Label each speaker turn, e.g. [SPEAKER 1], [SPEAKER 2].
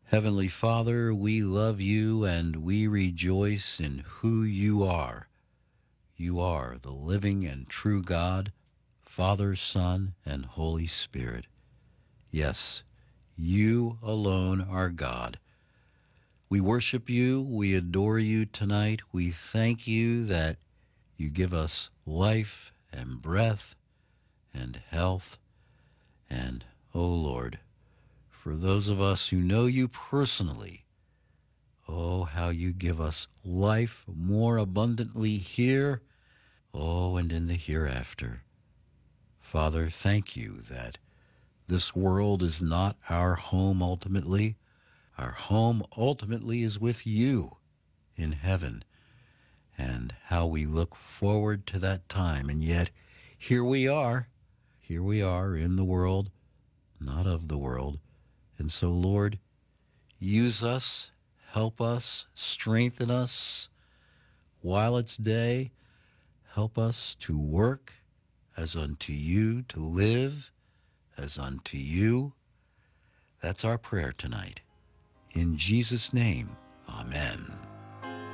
[SPEAKER 1] Heavenly Father, we love you and we rejoice in who you are. You are the living and true God, Father, Son, and Holy Spirit. Yes, you alone are God. We worship you, we adore you tonight. We thank you that you give us life and breath and health. And, oh Lord, for those of us who know you personally, oh, how you give us life more abundantly here, oh, and in the hereafter. Father, thank you that this world is not our home ultimately. Our home ultimately is with you in heaven, and how we look forward to that time. And yet, here we are in the world, not of the world. And so, Lord, use us, help us, strengthen us while it's day. Help us to work as unto you, to live as unto you. That's our prayer tonight. In Jesus' name, amen.